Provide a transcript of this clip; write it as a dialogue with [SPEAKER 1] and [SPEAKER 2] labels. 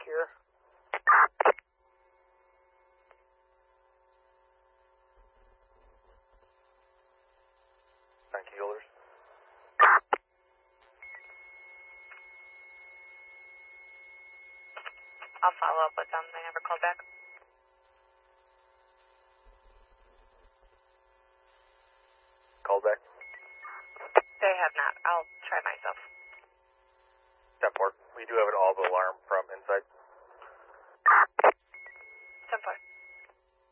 [SPEAKER 1] here.
[SPEAKER 2] Thank you, Eulers.
[SPEAKER 3] I'll follow up with them. They never called back.
[SPEAKER 2] Called back.
[SPEAKER 3] They have not. I'll try myself.
[SPEAKER 2] 10-4. We do have an all alarm from inside.